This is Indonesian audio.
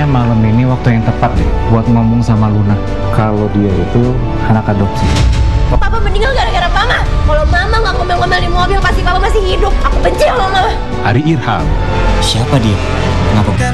malam ini waktu yang tepat deh buat ngomong sama Luna kalau dia itu anak adopsi. Papa meninggal gara-gara Mama. Kalau Mama nggak ngomel-ngomel di mobil, pasti Papa masih hidup. Aku benci sama Mama. Ari Irham. Siapa dia? Kenapa?